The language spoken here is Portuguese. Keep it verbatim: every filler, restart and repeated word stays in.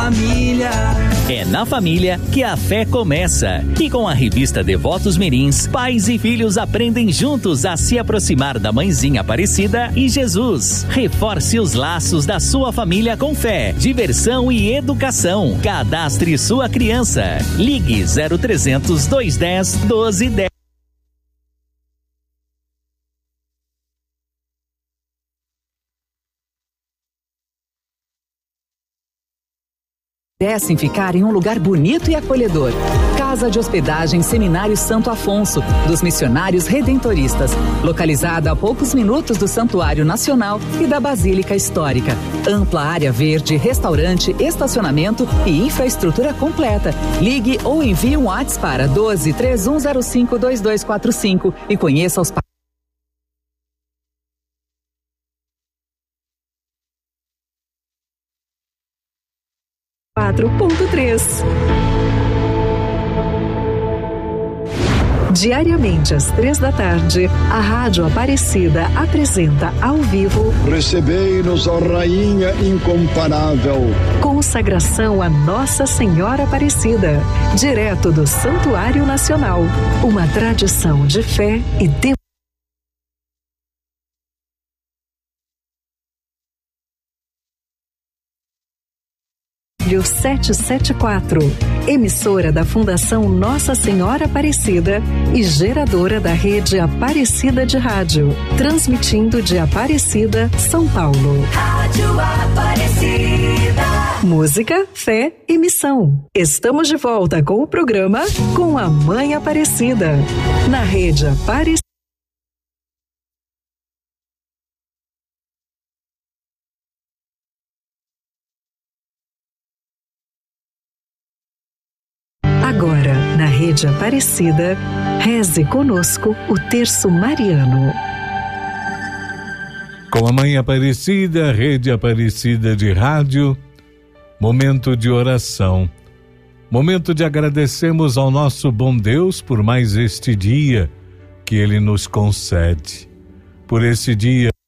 família. É na família que a fé começa. E com a revista Devotos Mirins, pais e filhos aprendem juntos a se aproximar da Mãezinha Aparecida e Jesus. Reforce os laços da sua família com fé, diversão e educação. Cadastre sua criança. Ligue zero trezentos, dois dez, doze dez. Merecem ficar em um lugar bonito e acolhedor. Casa de Hospedagem Seminário Santo Afonso, dos Missionários Redentoristas, localizada a poucos minutos do Santuário Nacional e da Basílica Histórica. Ampla área verde, restaurante, estacionamento e infraestrutura completa. Ligue ou envie um WhatsApp para doze, três um zero cinco, dois dois quatro cinco e conheça os quatro ponto três. Diariamente às três da tarde, a Rádio Aparecida apresenta ao vivo Recebei-nos, ó Rainha incomparável. Consagração a Nossa Senhora Aparecida, direto do Santuário Nacional. Uma tradição de fé e devoção. setecentos e setenta e quatro, emissora da Fundação Nossa Senhora Aparecida e geradora da rede Aparecida de Rádio, transmitindo de Aparecida, São Paulo. Rádio Aparecida. Música, fé e missão. Estamos de volta com o programa Com a Mãe Aparecida, na rede Aparecida. Agora, na Rede Aparecida, reze conosco o Terço Mariano. Com a Mãe Aparecida, Rede Aparecida de Rádio, momento de oração, momento de agradecermos ao nosso bom Deus por mais este dia que Ele nos concede, por esse dia